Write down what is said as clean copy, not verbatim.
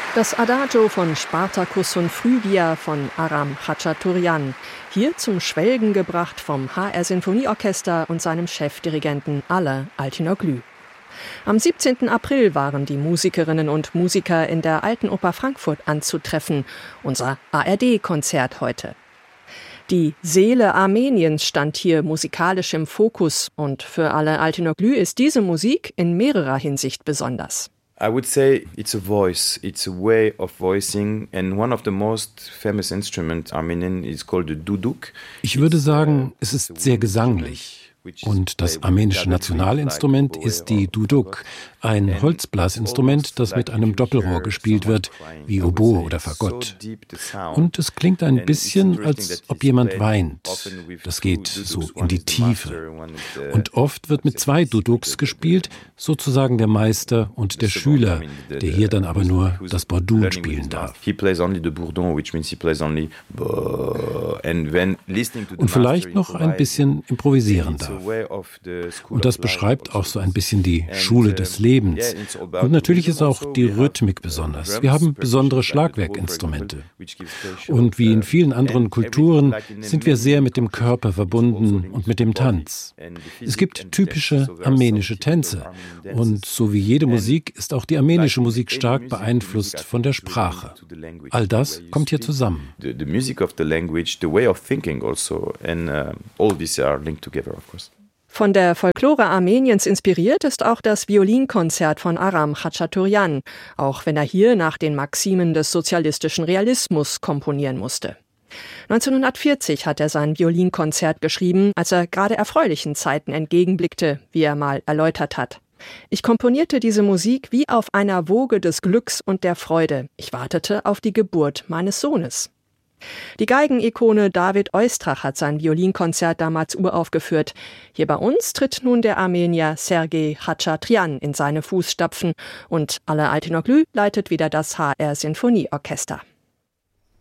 Das Adagio von Spartacus und Phrygia von Aram Khachaturian. Hier zum Schwelgen gebracht vom HR Sinfonieorchester und seinem Chefdirigenten Ale Altinoglu. Am 17. April waren die Musikerinnen und Musiker in der Alten Oper Frankfurt anzutreffen. Unser ARD-Konzert heute. Die Seele Armeniens stand hier musikalisch im Fokus und für Ale Altinoglu ist diese Musik in mehrerer Hinsicht besonders. I would say it's a voice, it's a way of voicing, and one of the most famous instruments Armenian is called the duduk. Ich würde sagen, es ist sehr gesanglich. Und das armenische Nationalinstrument ist die Duduk, ein Holzblasinstrument, das mit einem Doppelrohr gespielt wird, wie Oboe oder Fagott. Und es klingt ein bisschen, als ob jemand weint. Das geht so in die Tiefe. Und oft wird mit 2 Duduks gespielt, sozusagen der Meister und der Schüler, der hier dann aber nur das Bordun spielen darf. Und vielleicht noch ein bisschen improvisieren darf. Und das beschreibt auch so ein bisschen die Schule des Lebens. Und natürlich ist auch die Rhythmik besonders. Wir haben besondere Schlagwerkinstrumente. Und wie in vielen anderen Kulturen sind wir sehr mit dem Körper verbunden und mit dem Tanz. Es gibt typische armenische Tänze. Und so wie jede Musik ist auch die armenische Musik stark beeinflusst von der Sprache. All das kommt hier zusammen. The music of the language, the way of thinking also, and all these are linked together, of course. Von der Folklore Armeniens inspiriert ist auch das Violinkonzert von Aram Khachaturian, auch wenn er hier nach den Maximen des sozialistischen Realismus komponieren musste. 1940 hat er sein Violinkonzert geschrieben, als er gerade erfreulichen Zeiten entgegenblickte, wie er mal erläutert hat. Ich komponierte diese Musik wie auf einer Woge des Glücks und der Freude. Ich wartete auf die Geburt meines Sohnes. Die Geigenikone David Oistrakh hat sein Violinkonzert damals uraufgeführt. Hier bei uns tritt nun der Armenier Sergei Khachaturian in seine Fußstapfen und Ale Altinoglu leitet wieder das HR Sinfonieorchester.